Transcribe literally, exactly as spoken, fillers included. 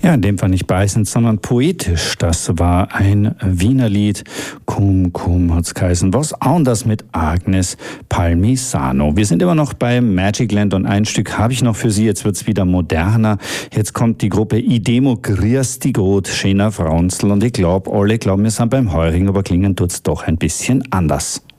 Ja, in dem Fall nicht beißend, sondern poetisch. Das war ein Wiener Lied. Kum, kum hat's geheißen. Was anders mit Agnes Palmisano. Wir sind immer noch bei Magicland und ein Stück habe ich noch für Sie. Jetzt wird's wieder moderner. Jetzt kommt die Gruppe Idemo Griesti Gott, schöner Frauenzl. Und ich glaube, alle glauben, wir sind beim Heuring, aber klingen tut's doch ein bisschen anders.